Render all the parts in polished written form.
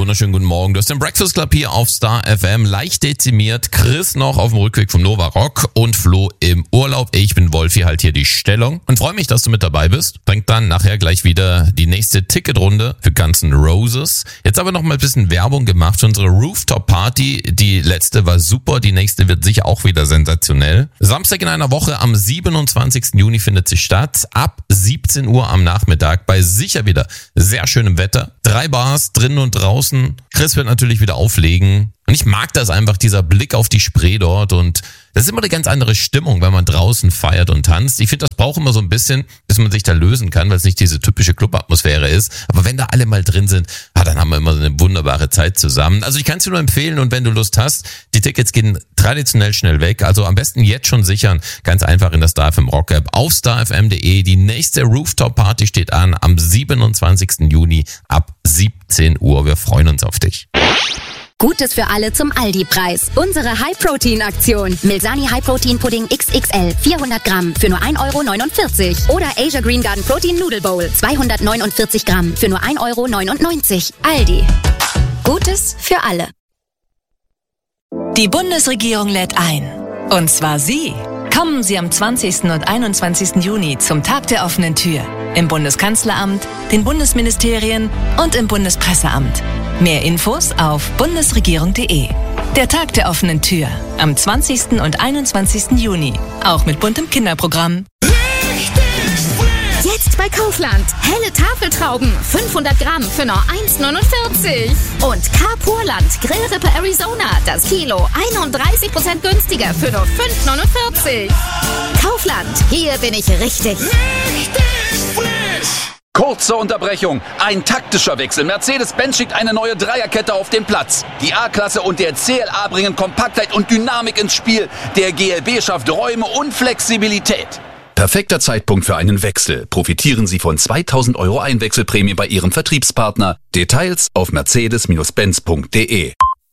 wunderschönen guten Morgen. Du hast den Breakfast Club hier auf Star FM. Leicht dezimiert. Chris noch auf dem Rückweg vom Nova Rock und Flo im Urlaub. Ich bin Wolfi, halt hier die Stellung und freue mich, dass du mit dabei bist. Bringt dann nachher gleich wieder die nächste Ticketrunde für Guns N' Roses. Jetzt aber noch mal ein bisschen Werbung gemacht für unsere Rooftop-Party. Die letzte war super, die nächste wird sicher auch wieder sensationell. Samstag in einer Woche am 27. Juni findet sie statt. Ab 17 Uhr am Nachmittag bei sicher wieder sehr schönem Wetter. 3 Bars drinnen und draußen. Chris wird natürlich wieder auflegen. Und ich mag das einfach, dieser Blick auf die Spree dort. Und das ist immer eine ganz andere Stimmung, wenn man draußen feiert und tanzt. Ich finde, das braucht immer so ein bisschen, bis man sich da lösen kann, weil es nicht diese typische Clubatmosphäre ist. Aber wenn da alle mal drin sind, dann haben wir immer so eine wunderbare Zeit zusammen. Also ich kann es dir nur empfehlen und wenn du Lust hast, die Tickets gehen traditionell schnell weg. Also am besten jetzt schon sichern. Ganz einfach in der Star FM Rock App auf starfm.de. Die nächste Rooftop-Party steht an am 27. Juni ab 17 Uhr. Wir freuen uns auf dich. Gutes für alle zum Aldi-Preis. Unsere High-Protein-Aktion. Milsani High-Protein-Pudding XXL 400 Gramm für nur 1,49 € oder Asia Green Garden Protein Noodle Bowl 249 Gramm für nur 1,99 €. Aldi. Gutes für alle. Die Bundesregierung lädt ein. Und zwar Sie. Kommen Sie am 20. und 21. Juni zum Tag der offenen Tür. Im Bundeskanzleramt, den Bundesministerien und im Bundespresseamt. Mehr Infos auf bundesregierung.de. Der Tag der offenen Tür am 20. und 21. Juni. Auch mit buntem Kinderprogramm. Jetzt bei Kaufland. Helle Tafeltrauben, 500 Gramm für nur 1,49 €. Und Carpurland Grillrippe Arizona, das Kilo 31% günstiger für nur 5,49 €. Kaufland, hier bin ich richtig. Kurze Unterbrechung, ein taktischer Wechsel. Mercedes-Benz schickt eine neue Dreierkette auf den Platz. Die A-Klasse und der CLA bringen Kompaktheit und Dynamik ins Spiel. Der GLB schafft Räume und Flexibilität. Perfekter Zeitpunkt für einen Wechsel. Profitieren Sie von 2.000 € Einwechselprämie bei Ihrem Vertriebspartner. Details auf mercedes-benz.de.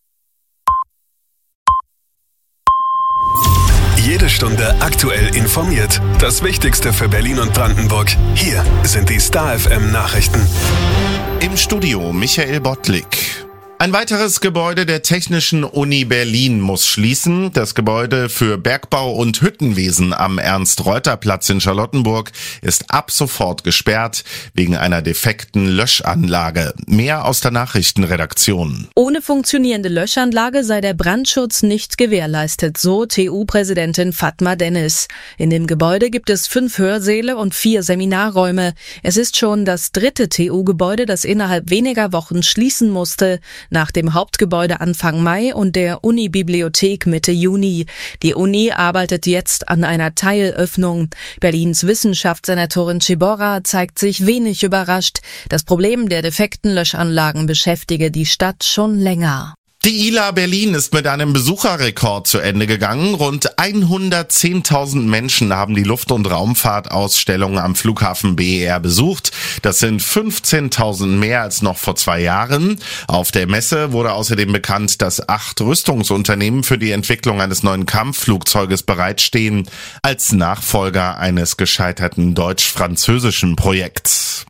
Jede Stunde aktuell informiert. Das Wichtigste für Berlin und Brandenburg. Hier sind die Star FM Nachrichten. Im Studio Michael Bottlik. Ein weiteres Gebäude der Technischen Uni Berlin muss schließen. Das Gebäude für Bergbau und Hüttenwesen am Ernst-Reuter-Platz in Charlottenburg ist ab sofort gesperrt wegen einer defekten Löschanlage. Mehr aus der Nachrichtenredaktion. Ohne funktionierende Löschanlage sei der Brandschutz nicht gewährleistet, so TU-Präsidentin Fatma Dennis. In dem Gebäude gibt es 5 Hörsäle und 4 Seminarräume. Es ist schon das 3. TU-Gebäude, das innerhalb weniger Wochen schließen musste, nach dem Hauptgebäude Anfang Mai und der Uni-Bibliothek Mitte Juni. Die Uni arbeitet jetzt an einer Teilöffnung. Berlins Wissenschaftssenatorin Ciborra zeigt sich wenig überrascht. Das Problem der defekten Löschanlagen beschäftige die Stadt schon länger. Die ILA Berlin ist mit einem Besucherrekord zu Ende gegangen. Rund 110.000 Menschen haben die Luft- und Raumfahrtausstellung am Flughafen BER besucht. Das sind 15.000 mehr als noch vor 2 Jahren. Auf der Messe wurde außerdem bekannt, dass 8 Rüstungsunternehmen für die Entwicklung eines neuen Kampfflugzeuges bereitstehen, als Nachfolger eines gescheiterten deutsch-französischen Projekts.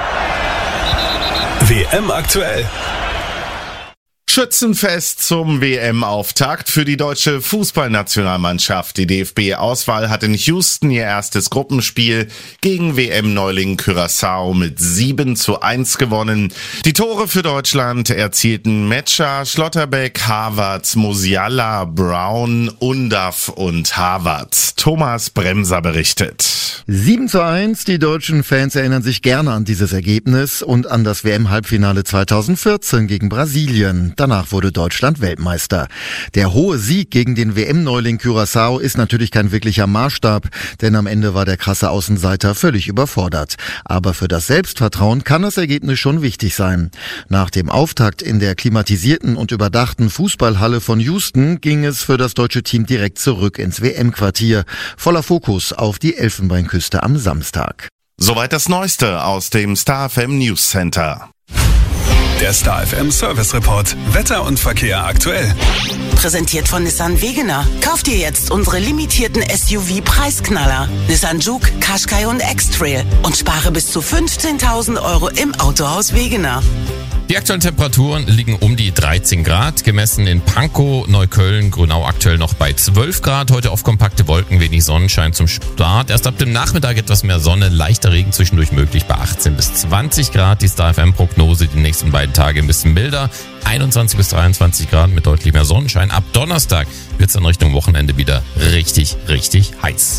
WM aktuell. Schützenfest zum WM-Auftakt für die deutsche Fußballnationalmannschaft. Die DFB-Auswahl hat in Houston ihr erstes Gruppenspiel gegen WM-Neuling Curaçao mit 7:1 gewonnen. Die Tore für Deutschland erzielten Metscher, Schlotterbeck, Havertz, Musiala, Brown, Undav und Havertz. Thomas Bremser berichtet. 7:1. Die deutschen Fans erinnern sich gerne an dieses Ergebnis und an das WM-Halbfinale 2014 gegen Brasilien. Danach wurde Deutschland Weltmeister. Der hohe Sieg gegen den WM-Neuling Curaçao ist natürlich kein wirklicher Maßstab, denn am Ende war der krasse Außenseiter völlig überfordert. Aber für das Selbstvertrauen kann das Ergebnis schon wichtig sein. Nach dem Auftakt in der klimatisierten und überdachten Fußballhalle von Houston ging es für das deutsche Team direkt zurück ins WM-Quartier, voller Fokus auf die Elfenbeinküste am Samstag. Soweit das Neueste aus dem Star FM News Center. Der Star FM Service Report. Wetter und Verkehr aktuell. Präsentiert von Nissan Wegener. Kauft ihr jetzt unsere limitierten SUV-Preisknaller. Nissan Juke, Qashqai und X-Trail. Und spare bis zu 15.000 € im Autohaus Wegener. Die aktuellen Temperaturen liegen um die 13 Grad, gemessen in Pankow, Neukölln, Grünau aktuell noch bei 12 Grad. Heute oft kompakte Wolken, wenig Sonnenschein zum Start. Erst ab dem Nachmittag etwas mehr Sonne, leichter Regen zwischendurch möglich bei 18 bis 20 Grad. Die Star FM Prognose die nächsten beiden Tage ein bisschen milder. 21 bis 23 Grad mit deutlich mehr Sonnenschein. Ab Donnerstag wird es dann Richtung Wochenende wieder richtig, richtig heiß.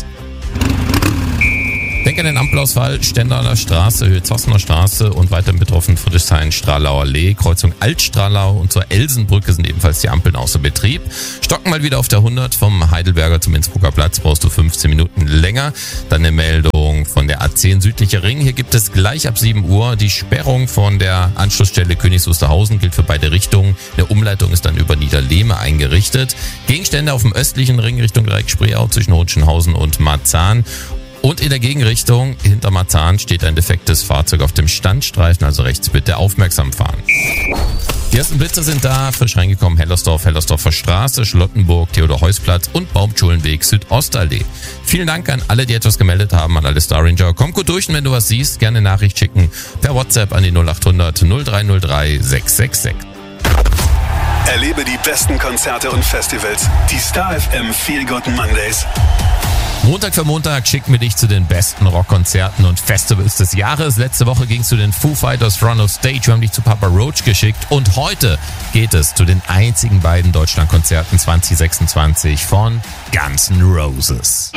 Denk an den Ampelausfall, Stendaler Straße, Höhe Zossener Straße und weiterhin betroffen Friedrichshain-Strahlau Allee, Kreuzung Altstrahlau und zur Elsenbrücke sind ebenfalls die Ampeln außer Betrieb. Stocken mal wieder auf der 100 vom Heidelberger zum Innsbrucker Platz, brauchst du 15 Minuten länger. Dann eine Meldung von der A10 südlicher Ring. Hier gibt es gleich ab 7 Uhr die Sperrung von der Anschlussstelle Königs Wusterhausen, gilt für beide Richtungen. Eine Umleitung ist dann über Niederlehme eingerichtet. Gegenstände auf dem östlichen Ring Richtung Dreieck Spreeau zwischen Rotschenhausen und Marzahn. Und in der Gegenrichtung hinter Marzahn steht ein defektes Fahrzeug auf dem Standstreifen, also rechts bitte aufmerksam fahren. Die ersten Blitze sind da, frisch reingekommen, Hellersdorf, Hellersdorfer Straße, Charlottenburg, Theodor-Heuss-Platz und Baumschulenweg, Südostallee. Vielen Dank an alle, die etwas gemeldet haben, an alle Star Ranger. Komm gut durch und wenn du was siehst, gerne eine Nachricht schicken per WhatsApp an die 0800 0303 666. Erlebe die besten Konzerte und Festivals. Die Star FM Feel Good Mondays. Montag für Montag schicken wir dich zu den besten Rockkonzerten und Festivals des Jahres. Letzte Woche ging es zu den Foo Fighters Front of Stage. Wir haben dich zu Papa Roach geschickt. Und heute geht es zu den einzigen beiden Deutschlandkonzerten 2026 von Guns N' Roses.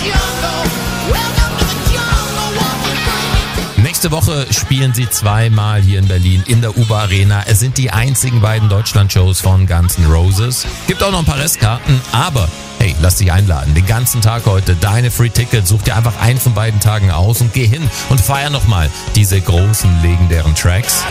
Nächste Woche spielen sie zweimal hier in Berlin in der UBA Arena. Es sind die einzigen beiden Deutschland-Shows von Guns N' Roses. Gibt auch noch ein paar Restkarten, aber hey, lass dich einladen. Den ganzen Tag heute deine Free Tickets. Such dir einfach einen von beiden Tagen aus und geh hin und feier nochmal diese großen, legendären Tracks.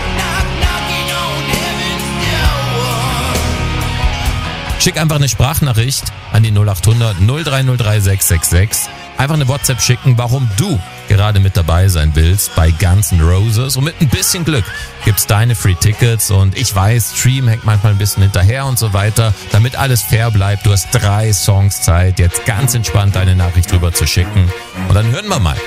Schick einfach eine Sprachnachricht an die 0800 0303 666. Einfach eine WhatsApp schicken, warum du gerade mit dabei sein willst bei Guns N' Roses. Und mit ein bisschen Glück gibt's deine Free Tickets. Und ich weiß, Stream hängt manchmal ein bisschen hinterher und so weiter. Damit alles fair bleibt, du hast 3 Songs Zeit, jetzt ganz entspannt deine Nachricht rüber zu schicken. Und dann hören wir mal,